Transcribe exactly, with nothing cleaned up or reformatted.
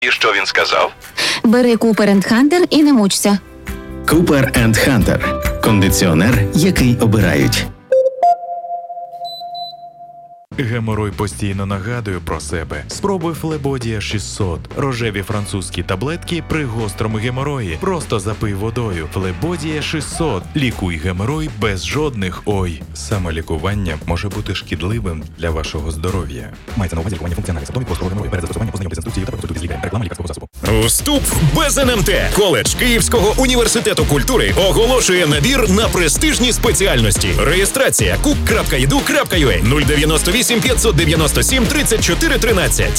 І що він сказав? Бери Cooper енд Hunter і не мучся. Cooper енд Hunter – кондиціонер, який обирають. Геморой постійно нагадує про себе. Спробуй Флебодія шістсот. Рожеві французькі таблетки при гострому геморої. Просто запий водою. Флебодія шістсот. Лікуй геморой без жодних ой. Самолікування може бути шкідливим для вашого здоров'я. Мається на увазі лікування функціональних симптомів гострого геморою. Перед застосуванням ознайомтесь з інструкцією та проконсультуйтесь з лікарем. Реклама лікарського засобу. Вступ без ен ем те. Коледж Київського університету культури оголошує набір на престижні спеціальності. Реєстрація кук крапка і ді ю крапка ю а нуль дев'яносто вісім п'ятсот дев'яносто сім тридцять чотири тринадцять.